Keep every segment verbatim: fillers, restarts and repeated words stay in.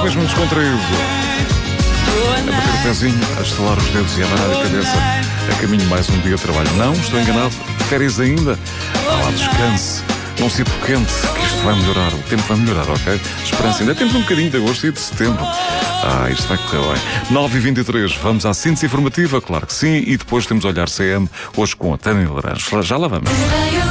vejo-me descontraído. A bater o pezinho, a estalar os dedos e a abanar a cabeça. A caminho mais um dia de trabalho. Não, estou enganado. Férias ainda. Vá lá, descanse. Num sítio quente, que isto vai melhorar. O tempo vai melhorar, ok? Esperança. Ainda temos um bocadinho de agosto e de setembro. Ah, isto vai correr bem. nove e vinte e três, vamos à síntese informativa, claro que sim. E depois temos Olhar C M, hoje com a Tânia Laranjo. Já lá vamos.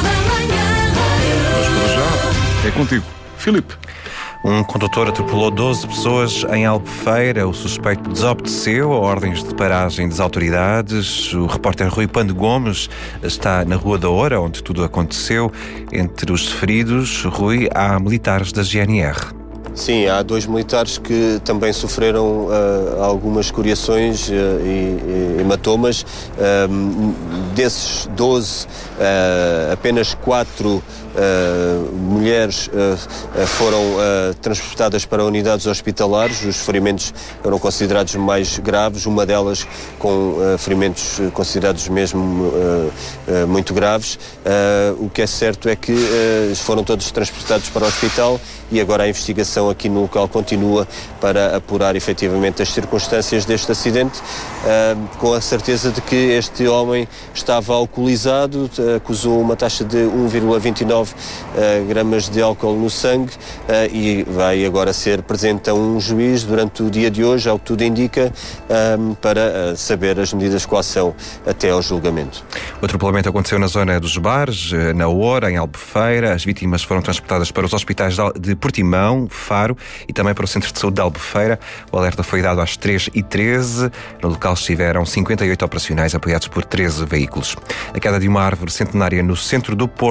Mas para já, é contigo, Filipe. Um condutor atropelou doze pessoas em Albufeira. O suspeito desobedeceu a ordens de paragem das autoridades. O repórter Rui Pando Gomes está na Rua da Oura, onde tudo aconteceu. Entre os feridos, Rui, há militares da G N R. Sim, há dois militares que também sofreram uh, algumas escoriações uh, e, e hematomas. Uh, desses doze, uh, apenas quatro uh, mulheres uh, foram uh, transportadas para unidades hospitalares. Os ferimentos eram considerados mais graves, uma delas com uh, ferimentos considerados mesmo uh, uh, muito graves. Uh, o que é certo é que uh, foram todos transportados para o hospital e agora a investigação aqui no local continua para apurar efetivamente as circunstâncias deste acidente, uh, com a certeza de que este homem estava alcoolizado, acusou uma taxa de um vírgula vinte e nove uh, gramas de álcool no sangue uh, e vai agora ser presente a um juiz durante o dia de hoje, ao que tudo indica, uh, para uh, saber as medidas de coação até ao julgamento. O atropelamento aconteceu na zona dos bares, na Oura, em Albufeira. As vítimas foram transportadas para os hospitais de Portimão, Faro e também para o Centro de Saúde de Albufeira. O alerta foi dado às três e treze. No local estiveram cinquenta e oito operacionais apoiados por treze veículos. A queda de uma árvore centenária no centro do Porto